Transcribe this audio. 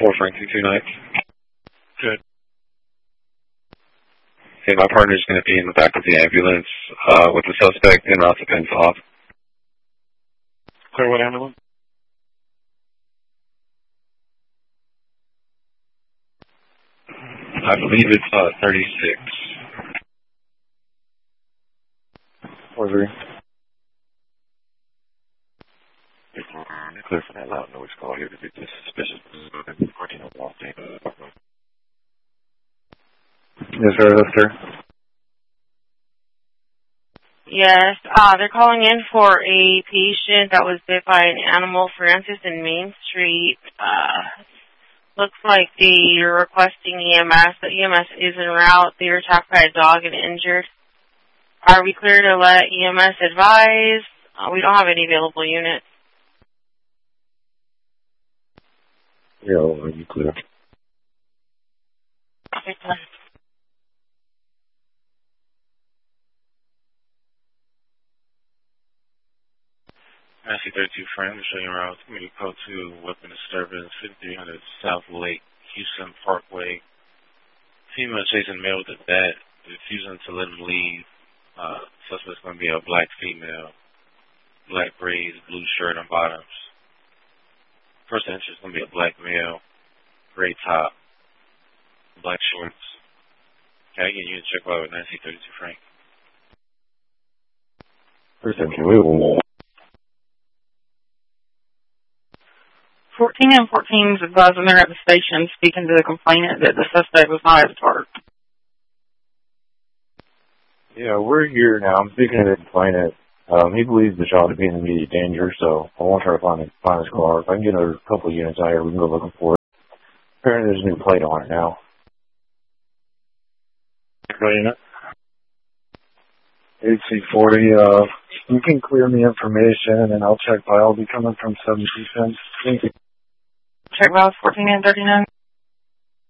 Frank 229. Good. Okay, my partner's going to be in the back of the ambulance with the suspect en route to Penn Fob. Clear what ambulance? I believe it's 36. 43. Clear for that loud noise call here to be suspicious. Yes, sir, Lester. Yes, they're calling in for a patient that was bit by an animal, Francis in Main Street. Looks like they're requesting EMS. The EMS is en route. They were attacked by a dog and injured. Are we clear to let EMS advise? We don't have any available units. Yeah, are you clear? Okay, fine. Nancy 32 Frank, showing around community code 2, weapon disturbance, 5300 South Lake, Houston Parkway. Female chasing male with a bat, refusing to let him leave. Suspect's going to be a black female, black braids, blue shirt and bottoms. First entry is going to be a black male, gray top, black shorts. Can I get you to check out with Nancy 32 Frank? First entry, we will. 14 and 14 is advising they're at the station speaking to the complainant that the suspect was not at the park. Yeah, we're here now. I'm speaking to the complainant. He believes the child to be in immediate danger, so I want to try to find his car. If I can get a couple of units out here, we can go looking for it. Apparently there's a new plate on it now. Unit? HC40, you can clear me information and I'll check by. I'll be coming from 727. Thank you. Check routes 14 and 39.